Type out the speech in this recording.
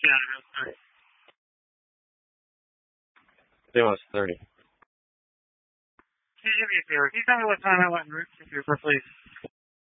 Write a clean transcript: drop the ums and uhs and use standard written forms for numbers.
Yeah, it was 30. It was 30. Can you do me a favor? Can you tell me what time I went in route to Super, please?